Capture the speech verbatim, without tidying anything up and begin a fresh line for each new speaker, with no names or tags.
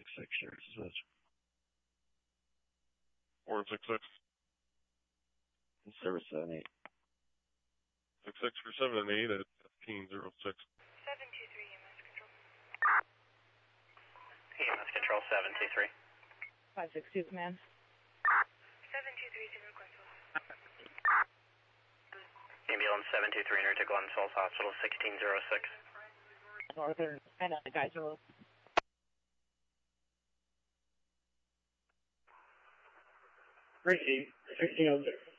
six six, sure. This is
four six six.
Service seven eight.
six six for seven and eight at fifteen oh six.
seven two three E M S control.
E M S control seven two three.
five six two, command.
seven two three zero Glenville.
Ambulance seven two three enter to Glens Falls Hospital sixteen oh six.
Northern, and uh, the guys are low.
Great, sixteen oh six.